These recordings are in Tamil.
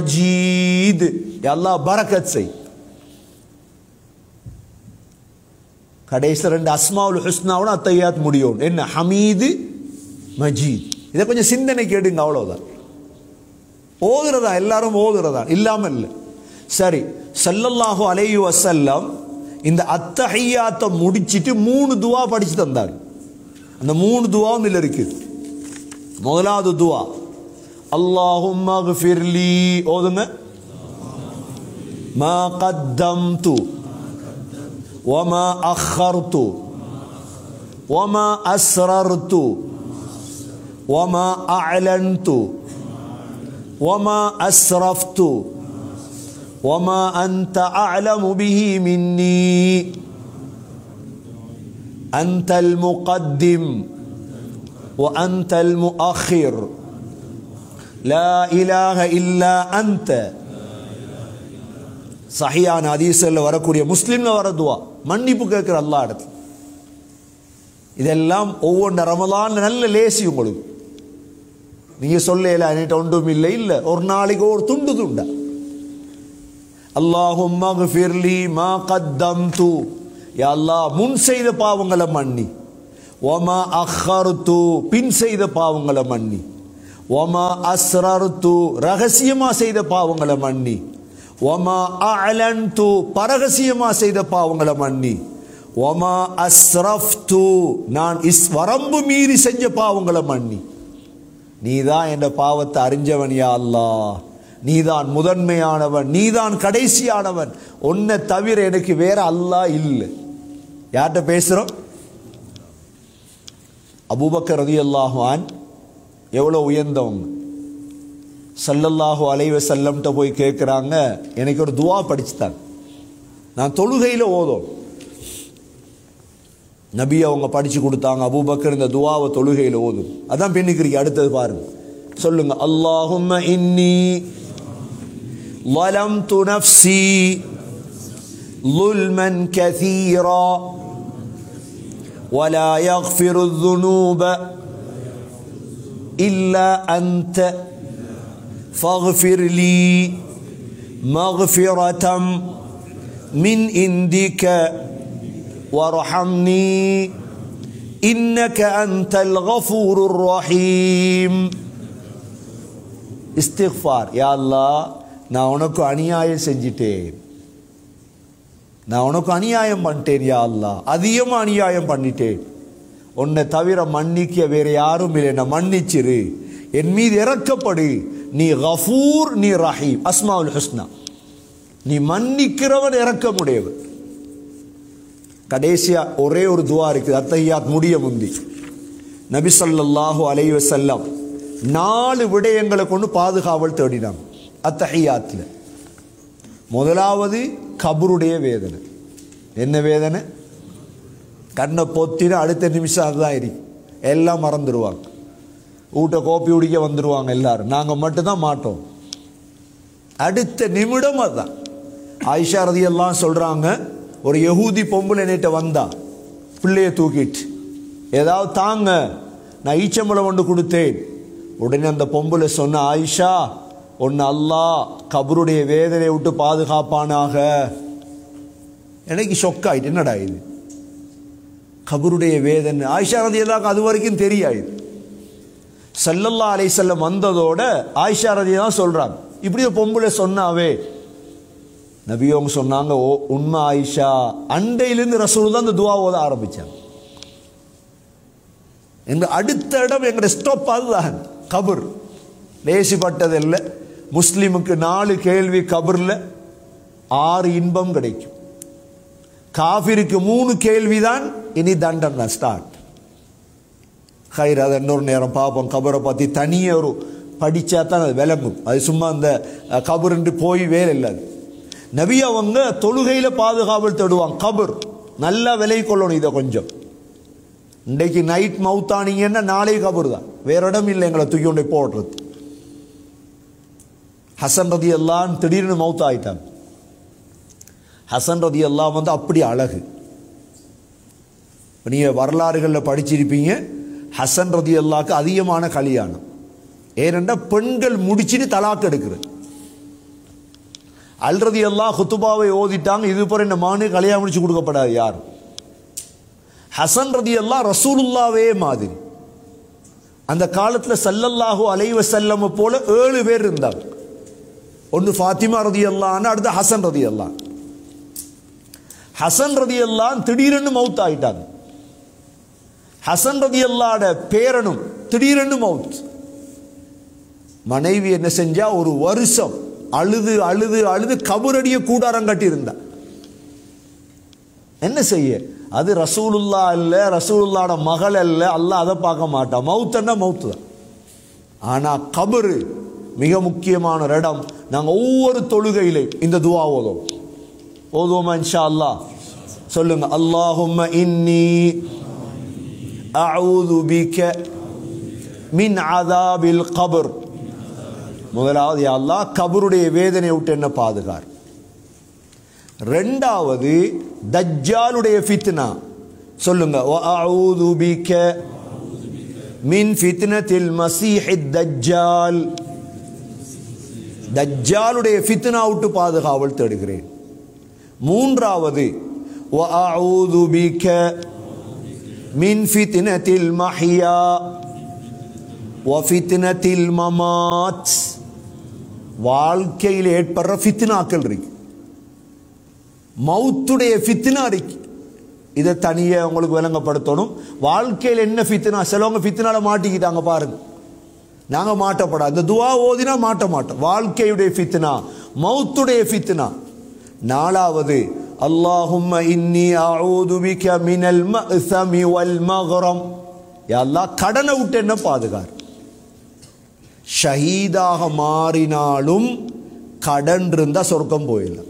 மஜீத், யா அல்லாஹ் பரக்கத் செய். கடைசி ரெண்டு அஸ்மாவுல் ஹுஸ்னாவோட அத்தஹியாத் முடியும். என்ன? ஹமீது, மஜீத். இதை கொஞ்சம் சிந்தனைக்கு எடுங்க, அவ்வளவுதான். ஓதுறதா, எல்லாரும் ஓதுறதா, இல்லாம இல்லை. சரி, ஸல்லல்லாஹு அலைஹி வஸல்லம் இந்த அத்தஹியாத்தை முடிச்சிட்டு 3 துவா படிச்சு தந்தாங்க. அந்த 3 துவாவும் இதுல இருக்கு. முதலாவது துவா அல்லாஹும்ம ஃபிர்லி, ஓதுங்க. மா கத்தம்து வமா அخرtu வமா அஸ்ரர்து வமா அஅலன்து வமா அஸ்ரஃப்து வமா அன்த அஅலமு பிஹி மின்னி அன்தல் முகத்திம் வ அன்தல் முஅخிர் லா இலாஹ இல்லா அன்த. சஹீஹான ஹதீஸ்ல வரக்கூடிய, முஸ்லிம்ல வர துவா, மன்னிப்பு கேட்கிற அல்லாஹ் இடத்துல. இதெல்லாம் ஒவ்வொன்று ரமலான் நல்ல லேசி உங்களுக்கு. நீங்க சொல்லல என்கிட்ட ஒன்றும் இல்லை, இல்லை, ஒரு நாளைக்கு ஒரு துண்டு துண்டா. அல்லாஹும்ம ஃபிர்லி மா கத்தம்து, யா அல்லாஹ் முன் செய்த பாவங்களை மன்னி. வமா அخرtu, பின் செய்த பாவங்களை மன்னி. வமா அஸ்ரர்து, ரகசியமா செய்த பாவங்களை மன்னி. வமா அஅலன்து, பரகசியமா செய்த பாவங்களை மன்னி. வமா அஸ்ரஃப்து, நான் வரம்பு மீறி செஞ்ச பாவங்களை மன்னி. நீதான் என்ற பாவத்தை அறிஞ்சவன் யா அல்லாஹ். நீதான் முதன்மையானவன், நீதான் கடைசியானவன். உன்னை தவிர எனக்கு வேற அல்லாஹ் இல்லை. யார்கிட்ட பேசுறோம்? அபூபக்கர் ரலியல்லாஹு அன்ஹு எவ்வளவு உயர்ந்தவங்க. ஸல்லல்லாஹு அலைஹி வஸல்லம் போய் கேட்குறாங்க, எனக்கு ஒரு துவா படிச்சுட்டாங்க, நான் தொழுகையில் ஓதும். நபி அவங்க படிச்சு கொடுத்தாங்க. அபூபக்கர் இந்த துவாவை தொழுகையில் ஓதும். அதான் பெண்ணுக்கிறீங்க. அடுத்தது பாருங்க, சொல்லுங்க. அல்லாஹும்ம இன்னி ظلمت نفسي ظلما كثيرا ولا يغفر الذنوب إلا أنت فاغفر لي مغفرة من عندك وارحمني إنك أنت الغفور الرحيم. استغفار. يا الله, நான் உனக்கு அநியாயம் செஞ்சிட்டேன், நான் உனக்கு அநியாயம் பண்ணிட்டேன் யா அல்லாஹ், அதிகமாக அநியாயம் பண்ணிட்டேன். உன்னை தவிர மன்னிக்க வேற யாரும் இல்லை, நான் மன்னிச்சிரு, என் மீது இறக்கப்படு. நீ கஃபூர், நீ ரஹீம், அஸ்மாவுல் ஹுஸ்னா, நீ மன்னிக்கிறவன், இறக்கமுடையவன். கடைசியா ஒரே ஒரு துவா இருக்குது, அத்தஹியாத் முடிய முந்தி. நபி ஸல்லல்லாஹு அலைஹி வஸல்லம் 4 விடயங்களை கொண்டு பாதுகாவல் தேடினாங்க அத்தஹியாத்தில். முதலாவது கபருடைய வேதனை. என்ன வேதனை? கண்ணை பொத்தின அடுத்த நிமிஷம் அதுதான் இருக்கு, எல்லாம் மறந்துடுவாங்க. ஊட்ட கோப்பி குடிக்க வந்துடுவாங்க எல்லாரும், நாங்கள் மட்டும்தான் மாட்டோம். அடுத்த நிமிடம் அதுதான். ஆயிஷா ரலியல்லாஹு சொல்றாங்க, ஒரு யஹூதி பொம்பளை நேற்ற வந்தா பிள்ளைய தூக்கிட்டு, ஏதாவது தாங்க, நான் ஈச்சம்பழம் ஒன்று கொடுத்தேன். உடனே அந்த பொம்பளை சொன்ன, ஆயிஷா ஒன்று அல்லாஹ் கபருடைய வேதனையை விட்டு பாதுகாப்பானாக. எனக்கு ஷொக் ஆயிட்டு, என்னடா இது கபருடைய வேதனை? ஆயிஷா ரலியல்லாஹு அது வரைக்கும் தெரியாது. ஸல்லல்லாஹு அலைஹி வஸல்லம் வந்ததோட ஆயிஷா ரலியல்லாஹு சொல்றாங்க, இப்படி பொம்பளை சொன்னாவே. நபியோங்க சொன்னாங்க, ஓ உண்மை ஆயிஷா. அண்டையிலிருந்து ரசூலுல்லாஹ் அந்த துவா ஓத ஆரம்பிச்சாங்க. எங்க அடுத்த இடம் எங்க ஸ்டாப் அதுதான் கபர். லேசிப்பட்டது இல்லை. முஸ்லிமுக்கு 4 கேள்வி கபர்ல, 6 இன்பம் கிடைக்கும். காஃபிருக்கு 3 கேள்விதான், இனி தண்டனை ஸ்டார்ட். ஹைர், அது இன்னொரு நேரம் பார்ப்போம். கபரை பற்றி தனியாக ஒரு படித்தா தான் அது விளங்கும். அது சும்மா அந்த கபருன்று போய் வேலை இல்லை. நபி அவங்க தொழுகையில் பாதுகாவல் தேடுவாங்க. கபர் நல்லா விலை கொள்ளணும். இதை கொஞ்சம் இன்றைக்கு நைட் மவுத்தானீங்கன்னா நாளை கபர் தான், வேற இடம் இல்லை எங்களை தூக்கி கொண்டு போடுறது. ஹசன் ரலியல்லாஹு திடீர்னு மவுத் ஆயிட்டாங்க. ஹசன் ரலியல்லாஹு வந்து அப்படி அழகு. நீங்கள் வரலாறுகளில் படிச்சிருப்பீங்க, ஹசன் ரலியல்லாஹுக்கு அதிகமான கல்யாணம். ஏனென்றால் பெண்கள் முடிச்சுட்டு தலாக்கு எடுக்கிறது. அல் ரலியல்லாஹு குத்துபாவை ஓதிட்டாங்க. இது போற இந்த மானு கல்யாணம் முடிச்சு கொடுக்கப்படாது யார். ஹசன் ரலியல்லாஹு ரசூலுல்லாவே மாதிரி. அந்த காலத்தில் ஸல்லல்லாஹு அலைஹி வஸல்லம் போல 7 பேர் இருந்தாங்க. ஒன்று ஃபாத்திமா ரலியல்லாஹு, அடுத்து ஹசன் ரலியல்லாஹு. ஹசன் ரலியல்லாஹு திடீரென்று மவுத் ஆயிட்டாங்க. ஹசன் ரலியல்லாஹுட பேரனும் திடீரென்று மவுத். மனைவி என்ன செஞ்சா, ஒரு வருஷம் அழுது அழுது அழுது கபரடிய கூடாரம் கட்டி இருந்தா. என்ன செய்ய, அது ரசூலுல்லா அல்ல, ரசூலுல்லாட மகள் அல்ல, அல்லாஹ் அதை பார்க்க மாட்டான். மவுத்துன்னா மவுத்து தான். ஆனா கபரு மிக முக்கியமான இடம். நாங்கள் ஒவ்வொரு தொழுகையிலையும் இந்த துஆ ஓதுவோமா இன்ஷா அல்லாஹ்? சொல்லுங்க, அல்லாஹும்ம இன்னி அஊது பிக மின் அஸாபில் கபர். முதலாவது, யா அல்லாஹ் கபருடைய வேதனை விட்டு என்ன பாதுகார். ரெண்டாவது, தஜ்ஜாலுடைய ஃபித்னா. சொல்லுங்க, வ அஊது பிக மின் ஃபித்னத்தில் மஸீஹித் தஜ்ஜால். தஜ்ஜாலுடைய ஃபித்னா விட்டு பாதுகாவல் தேடுகிறேன். மூன்றாவது, வ அஊது பிக மின் ஃபித்னத்தில் மஹ்யா வ ஃபித்னத்தில் மமாத். வாழ்க்கையில் ஏற்படுற ஃபித்னாக்கள் இருக்கு, மௌத்துடைய ஃபித்னா இருக்கு. இதை தனியே உங்களுக்கு விளங்கப்படுத்தணும். வாழ்க்கையில் என்ன ஃபித்னா, சிலவங்க ஃபித்னால மாட்டிக்கிட்டாங்க பாருங்க. நாங்க மாட்டப்படாது, இந்த துஆ ஓதினா மாட்ட மாட்டோம். வாழ்க்கையுடைய ஃபித்னா, மௌத்துடைய ஃபித்னா. நாலாவது, அல்லாஹும்ம இன்னி அஊது பிக மினல் மஅஸமி வல் மக்ரம். யா அல்லாஹ் கடனை விட்டு என்ன பாதுகார். ஷஹீதாக மாறினாலும் கடன் இருந்தா சொர்க்கம் போயிடலாம்.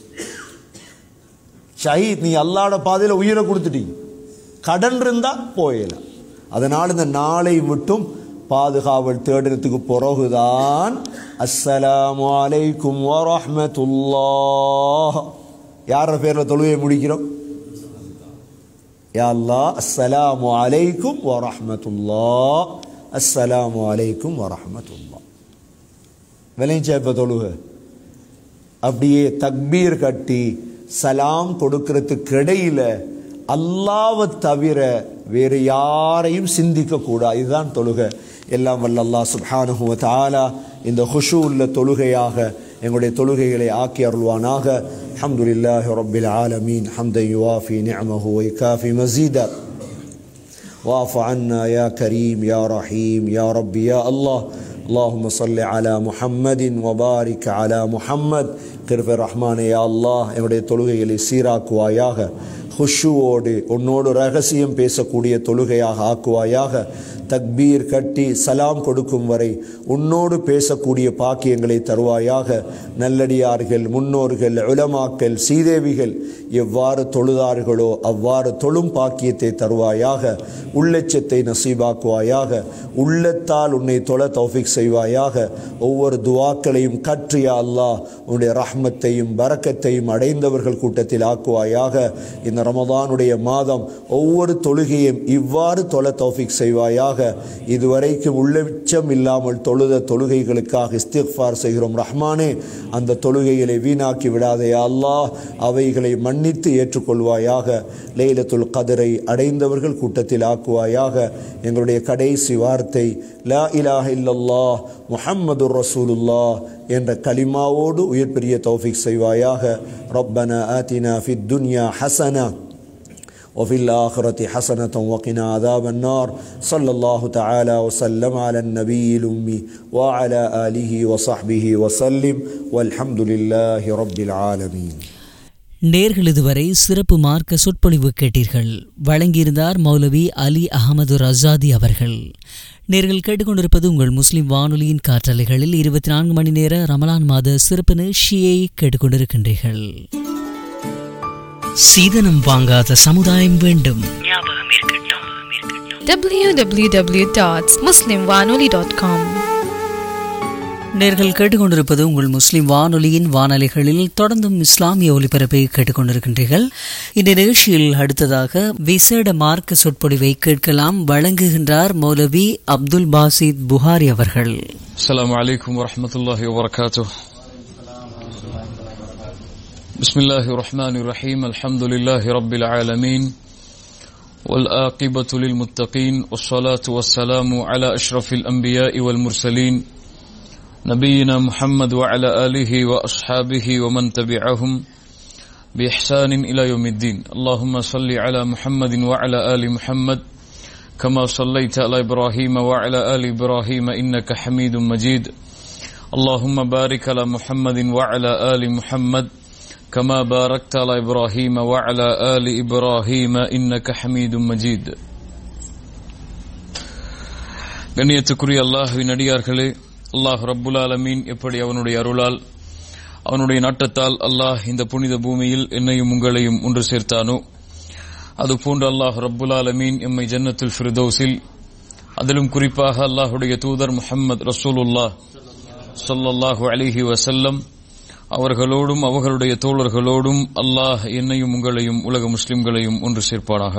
ஷஹீத், நீ அல்லாஹ்வுடைய பாதையில் உயிரை கொடுத்துட்டீங்க, கடன் இருந்தா போயிடலாம். அதனால் இந்த நாளை மட்டும் பாதுகாவல் தேடுறதுக்கு பிறகுதான் அஸ்ஸலாமு அலைக்கும் வரஹ்மத்துல்லாஹ் யார பேர்ல தொழுகையை முடிக்கிறோம். யா அல்லாஹ் அஸ்ஸலாமு அலைக்கும் வரஹ்மத்துல்லாஹ், அஸ்ஸலாமு அலைக்கும் வரஹ்மத்துல்லாஹ். விளைஞ்சா இப்ப தொழுகை அப்படியே தக்பீர் கட்டி சலாம் கொடுக்கிறதுக்கு இடையில அல்லாஹ்வை தவிர வேறு யாரையும் சிந்திக்க கூடாது. இதுதான் தொழுகை. எல்லாம் வல்ல அல்லாஹ் சுப்ஹானஹு வ தஆலா இந்த குஷூ உள்ள தொழுகையாக எங்களுடைய தொழுகைகளை ஆக்கி அருள்வானாக. அல்ஹம்துலில்லாஹி ரப்பில் ஆலமீன் ஹம்தன் யுவாஃபி நிஅமஹு வ யுகாஃபி மஸீதா வாஃபு அன்னா யா கரீம் யா ரஹீம் யா ரப்பி யா அல்லாஹ். اللهم صل على محمد وبارك على محمد. கிருபை ரஹ்மானே யா அல்லாஹ், எங்களுடைய தொழுகைகளை சீராக்குவாயாக. ஹுஷுவோடு உன்னோடு ரகசியம் பேசக்கூடிய தொழுகையாக ஆக்குவாயாக. தக்பீர் கட்டி சலாம் கொடுக்கும் வரை உன்னோடு பேசக்கூடிய பாக்கியங்களை தருவாயாக. நல்லடியார்கள், முன்னோர்கள், உலமாக்கள், சீதேவிகள் எவ்வாறு தொழுதார்களோ அவ்வாறு தொழும் பாக்கியத்தை தருவாயாக. உள்ளச்சத்தை நசீபாக்குவாயாக. உள்ளத்தால் உன்னை தொழ தௌஃபீக் செய்வாயாக. ஒவ்வொரு துஆக்களையும் கற்றியா அல்லாஹ் உன்னுடைய ரஹ்மத்தையும் பரக்கத்தையும் அடைந்தவர்கள் கூட்டத்தில் ஆக்குவாயாக. இந்த ரமதானுடைய மாதம் ஒவ்வொரு தொழுகையும் இவ்வாறு தொழ தௌஃபீக் செய்வாயாக. இதுவரைக்கும் உள்ளச்சம் இல்லாமல் தொழுத தொழுகைகளுக்காக இஸ்திக்ஃபார் செய்கிறோம் ரஹ்மானே. அந்த தொழுகைகளை வீணாக்கி விடாதே அல்லாஹ், அவைகளை மன்னித்து ஏற்றுக்கொள்வாயாக. லைலத்துல் கத்ரை அடைந்தவர்கள் கூட்டத்தில் ஆக்குவாயாக. எங்களுடைய கடைசி வார்த்தை லா இலாஹ இல்லல்லாஹ் முஹம்மதுர் ரசூலுல்லாஹ் என்ற கலிமாவோடு உயிர் பெரிய தௌஃபீக் செய்வாயாக. ரப்பனா ஆத்தினா ஃபித் துன்யா ஹஸனா وفي الآخرة حسنة وقنا عذاب النار. صلى الله تعالى وسلم على النبي الأمي وعلى آله وصحبه وسلم والحمد لله رب العالمين. நேர்கள் இதுவரை சிறப்பு மார்க்க சொற்பொழிவு கேட்டீர்கள். வழங்கியிருந்தார் மௌலவி அலி அகமது ரஸாதி அவர்கள். நேர்கள் கேட்டுக்கொண்டிருப்பது உங்கள் முஸ்லிம் வானொலியின் காற்றலைகளில் 24 மணி நேர ரமலான் மாத சிறப்பு நிகழ்ச்சியை கேட்டுக்கொண்டிருக்கின்றீர்கள். சீதனம் வாங்காத சமுதாயம் வேண்டும். www.muslimwanoli.com. நேர்கள் கேட்டுக்கொண்டிருப்பது உங்கள் முஸ்லிம் வானொலியின் வானொலிகளில் தொடர்ந்தும் இஸ்லாமிய ஒலிபரப்பை கேட்டுக்கொண்டிருக்கின்றீர்கள். இந்த நிகழ்ச்சியில் அடுத்ததாக விசேட மார்க்க சொற்பொழிவை கேட்கலாம். வழங்குகின்றார் மௌலவி அப்துல் பாசித் புகாரி அவர்கள். அஸ்ஸலாமு அலைக்கும் வரஹ்மத்துல்லாஹி வபரகாத்துஹு. بسم الله الرحمن الرحيم الحمد لله رب العالمين والآقبة للمتقين والصلاة والسلام على أشرف الأنبياء والمرسلين نبينا محمد وعلى آله وأصحابه ومن تبعهم بإحسان إلى يوم الدين اللهم صل على محمد وعلى آل محمد كما صليت على إبراهيم وعلى آل إبراهيم إنك حميد مجيد اللهم بارك على محمد وعلى آل محمد كما باركت على إبراهيم وعلى آل إبراهيم إنك حميد مجيد. கண்ணியத்துக்குரிய அல்லாஹ்வின் அடியார்களே, அல்லாஹ் ரப்புல் ஆலமீன் எப்படி அவனுடைய அருளால் அவனுடைய நாட்டத்தால் அல்லாஹ் இந்த புனித பூமியில் என்னையும் உங்களையும் ஒன்று சேர்த்தானோ, அதுபோன்று அல்லாஹ் ரப்புல் ஆலமீன் எம்மை ஜன்னத்துல் ஃபிர்தௌஸில், அதிலும் குறிப்பாக அல்லாஹுடைய தூதர் முஹம்மது ரசூலுல்லாஹ் ஸல்லல்லாஹு அலைஹி வஸல்லம் அவர்களோடும் அவர்களுடைய தோழர்களோடும் அல்லாஹ் என்னையும் உங்களையும் உலக முஸ்லிம்களையும் ஒன்று சேர்ப்பானாக.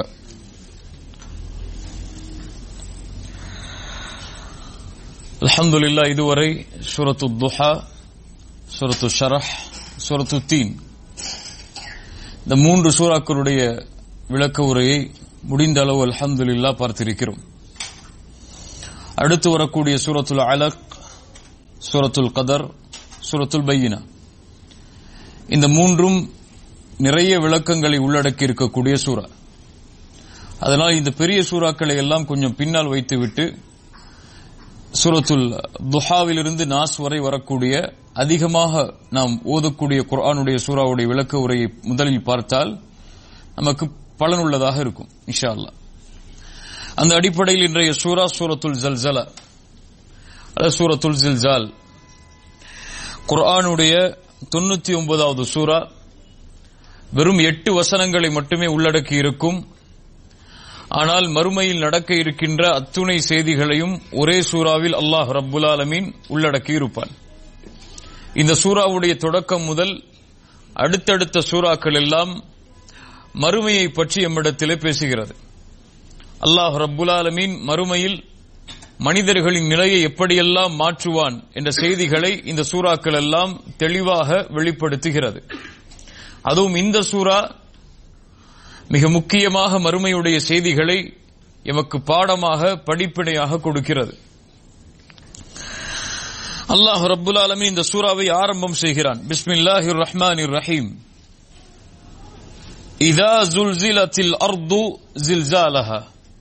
அல்ஹம்துலில்லாஹ், இதுவரை சூரத்து துஹா, சூரத்து ஷரஹ், சூரத்து தீன், இந்த 3 சூறாக்களுடைய விளக்க உரையை முடிந்த அளவு அல்ஹம்துலில்லாஹ் பார்த்திருக்கிறோம். அடுத்து வரக்கூடிய சூரத்துல் அலக், சூரத்துல் கதர், சூரத்துல் பையினா, இந்த 3ம் நிறைய விளக்கங்களை உள்ளடக்கி இருக்கக்கூடிய சூரா. அதனால் இந்த பெரிய சூறாக்களை எல்லாம் கொஞ்சம் பின்னால் வைத்துவிட்டு சூரத்துல் துஹாவிலிருந்து நாஸ் வரை வரக்கூடிய அதிகமாக நாம் ஓதக்கூடிய குர்ஆனுடைய சூறாவுடைய விளக்க உரையை முதலில் பார்த்தால் நமக்கு பலனுள்ளதாக இருக்கும் இன்ஷா அல்லாஹ். அந்த அடிப்படையில் இன்றைய சூரா சூரத்துல் ஜல்சலா, சூரத்துல் ஜில்சால், குர்ஆனுடைய 99வது சூரா. வெறும் 8 வசனங்களை மட்டுமே உள்ளடக்கி இருக்கும். ஆனால் மறுமையில் நடக்க இருக்கின்ற அத்துணை செய்திகளையும் ஒரே சூறாவில் அல்லாஹ் ரப்புல் ஆலமீன் உள்ளடக்கி இருப்பான். இந்த சூறாவுடைய தொடக்கம் முதல் அடுத்தடுத்த சூறாக்கள் எல்லாம் மறுமையை பற்றி எம்மிடத்திலே பேசுகிறது. அல்லாஹ் ரப்புல் ஆலமீன் மறுமையில் மனிதர்களின் நிலையை எப்படியெல்லாம் மாற்றுவான் என்ற செய்திகளை இந்த சூறாக்கள் எல்லாம் தெளிவாக வெளிப்படுத்துகிறது. அதுவும் இந்த சூரா மிக முக்கியமாக மறுமையுடைய செய்திகளை எமக்கு பாடமாக படிப்பினையாக கொடுக்கிறது. அல்லாஹ் ரப்புல் ஆலமீன் இந்த சூராவை ஆரம்பம் செய்கிறான். பிஸ்மில்லாஹிர் ரஹ்மானிர் ரஹீம். இதா ஸுல்ஸிலத்தில் அர்து ஸில்ஸாலஹா.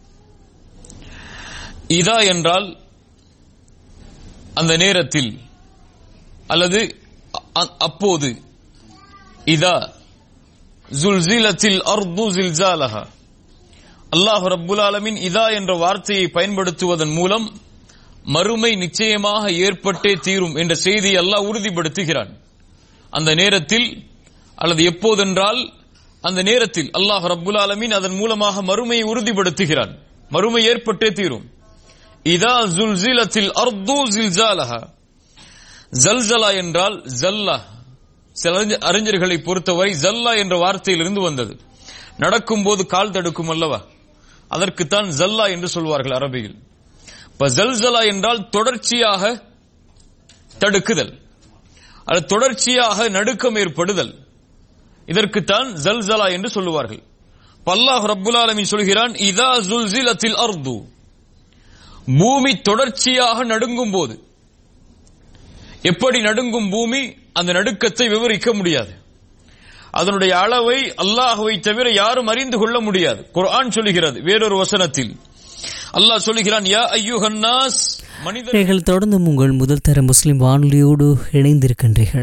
இதா என்றால் அந்த நேரத்தில் அல்லது அப்போது. இதா ஸுல்ஸிலத்தில் அர்து ஸில்ஸாலஹா. அல்லாஹ் ரப்புல் ஆலமீன் இதா என்ற வார்த்தையை பயன்படுத்துவதன் மூலம் மறுமை நிச்சயமாக ஏற்பட்டே தீரும் என்ற செய்தியை அல்லாஹ் உறுதிப்படுத்துகிறான். அந்த நேரத்தில் அல்லது எப்போதென்றால் அந்த நேரத்தில் அல்லாஹ் ரப்புல் ஆலமீன் அதன் மூலமாக மறுமையை உறுதிப்படுத்துகிறான். மறுமை ஏற்பட்டே தீரும். இதா ஸுல்ஸிலத்தில் அர்து ஸில்ஸாலஹா. ஜல்ஸலா என்றால் ஜல்லா. சில அறிஞர்களை பொறுத்தவரை ஜல்லா என்ற வார்த்தையிலிருந்து வந்தது. நடக்கும்போது கால் தடுக்கும் அல்லவா, அதற்குத்தான் ஜல்லா என்று சொல்வார்கள் அரபியில். இப்ப ஜல்ஸலா என்றால் தொடர்ச்சியாக தடுக்குதல், அது தொடர்ச்சியாக நடுக்கம் ஏற்படுதல், இதற்குத்தான் ஜல்ஸலா என்று சொல்லுவார்கள். அல்லாஹ் ரப்புல் ஆலமீன் சொல்கிறான், இதா ஸுல்ஸிலத்தில் அர்து. பூமி தொடர்ச்சியாக நடுங்கும் போது. எப்படி நடுங்கும் பூமி, அந்த நடுக்கத்தை விவரிக்க முடியாது. அதனுடைய அளவை அல்லாஹ்வை தவிர யாரும் அறிந்து கொள்ள முடியாது. குர்ஆன் சொல்லுகிறது வேறொரு வசனத்தில். அல்லாஹ் சொல்லுகிறான், யா அய்யுஹன் நாஸ், மனிதர்கள் தொடர்ந்து உங்கள் முதல் தர முஸ்லிம் வானொலியோடு இணைந்திருக்கின்றீர்கள்.